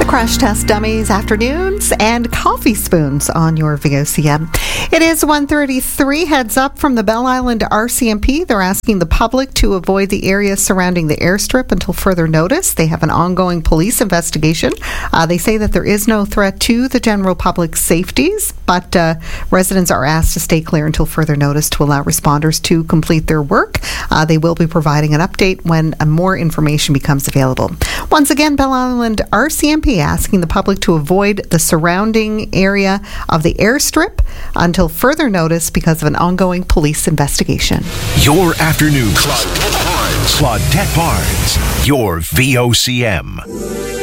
Crash Test Dummies afternoons and coffee spoons on your VOCM. It is 1:33. Heads up from the Bell Island RCMP. They're asking the public to avoid the area surrounding the airstrip until further notice. They have an ongoing police investigation. They say that there is no threat to the general public's safeties, but residents are asked to stay clear until further notice to allow responders to complete their work. They will be providing an update when more information becomes available. Once again, Bell Island RCMP asking the public to avoid the surrounding area of the airstrip until further notice because of an ongoing police investigation. Your afternoon. Claudette Barnes. Your VOCM.